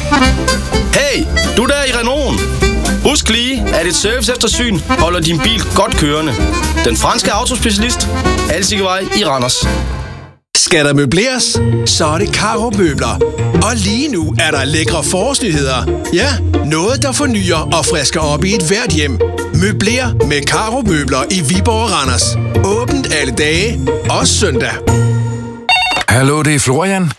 Hey, du der i Renault. Husk lige, at et serviceeftersyn holder din bil godt kørende. Den franske autospecialist, Alsigevej i Randers. Skal der møbleres? Så er det Caro Møbler. Og lige nu er der lækre forårsnyheder. Ja, noget der fornyer og frisker op i et hvert hjem. Møbler med Caro Møbler i Viborg og Randers. Åbent alle dage, også søndag. Hallo, det er Florian.